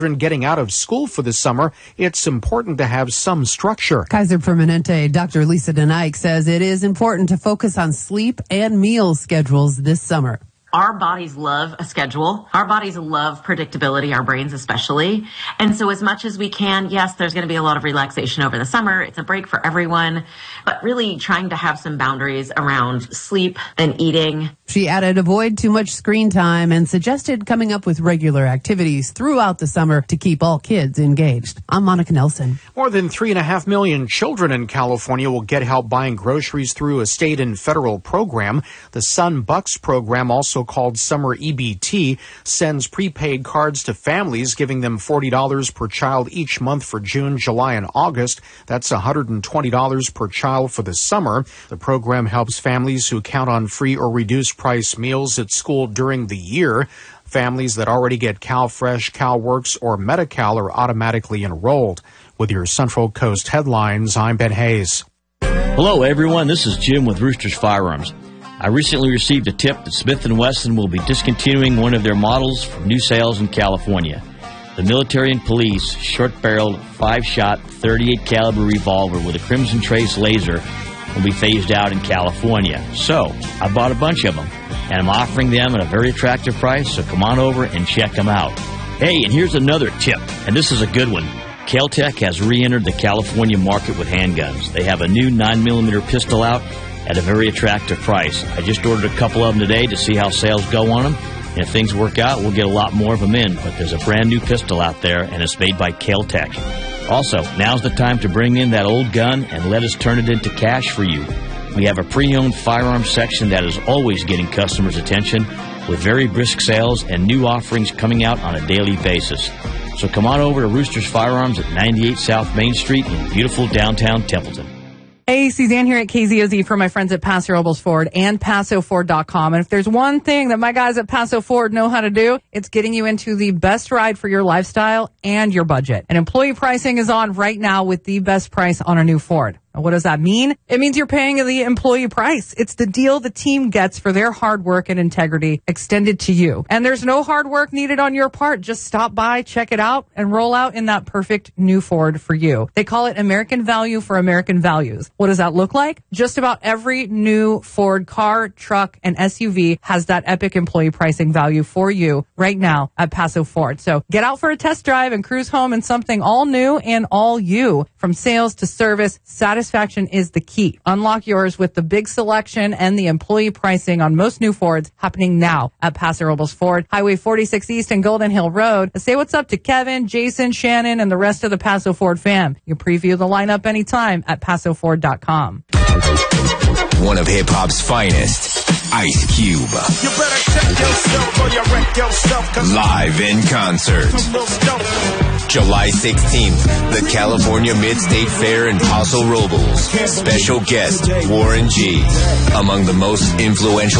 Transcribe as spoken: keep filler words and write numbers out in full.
getting out of school for the summer, it's important to have some structure. Kaiser Permanente Doctor Lisa DeNike says it is important to focus on sleep and meal schedules this summer. Our bodies love a schedule. Our bodies love predictability, our brains especially. And so as much as we can, yes, there's going to be a lot of relaxation over the summer. It's a break for everyone, but really trying to have some boundaries around sleep and eating. She added, avoid too much screen time and suggested coming up with regular activities throughout the summer to keep all kids engaged. I'm Monica Nelson. More than three and a half million children in California will get help buying groceries through a state and federal program. The Sun Bucks program, also called Summer E B T, sends prepaid cards to families, giving them forty dollars per child each month for June, July, and August. That's one hundred twenty dollars per child for the summer. The program helps families who count on free or reduced price meals at school during the year. Families that already get CalFresh, CalWorks, or Medi-Cal are automatically enrolled. With your Central Coast headlines, I'm Ben Hayes. Hello, everyone. This is Jim with Roosters Firearms. I recently received a tip that Smith and Wesson will be discontinuing one of their models from new sales in California. The military and police short-barreled, five-shot, thirty-eight caliber revolver with a Crimson Trace laser will be phased out in California. So, I bought a bunch of them, and I'm offering them at a very attractive price, so come on over and check them out. Hey, and here's another tip, and this is a good one. Kel-Tec has re-entered the California market with handguns. They have a new nine millimeter pistol out at a very attractive price. I just ordered a couple of them today to see how sales go on them. And if things work out, we'll get a lot more of them in. But there's a brand new pistol out there, and it's made by Kel-Tec. Also, now's the time to bring in that old gun and let us turn it into cash for you. We have a pre-owned firearms section that is always getting customers' attention with very brisk sales and new offerings coming out on a daily basis. So come on over to Roosters Firearms at ninety-eight South Main Street in beautiful downtown Templeton. Hey, Suzanne here at K Z O Z for my friends at Paso Robles Ford and Paso Ford dot com. And if there's one thing that my guys at Paso Ford know how to do, it's getting you into the best ride for your lifestyle and your budget. And employee pricing is on right now with the best price on a new Ford. Now, what does that mean? It means you're paying the employee price. It's the deal the team gets for their hard work and integrity extended to you. And there's no hard work needed on your part. Just stop by, check it out, and roll out in that perfect new Ford for you. They call it American value for American values. What does that look like? Just about every new Ford car, truck, and S U V has that epic employee pricing value for you right now at Paso Ford. So get out for a test drive and cruise home in something all new and all you. From sales to service, satisfaction is the key. Unlock yours with the big selection and the employee pricing on most new Fords happening now at Paso Robles Ford, Highway forty-six East and Golden Hill Road. Say what's up to Kevin, Jason, Shannon, and the rest of the Paso Ford fam. You preview the lineup anytime at Paso Ford dot com. One of hip-hop's finest, Ice Cube. You better check yourself or you wreck yourself. Live in concert. July sixteenth, the California Mid-State Fair in Paso Robles. Special guest, Warren G. Among the most influential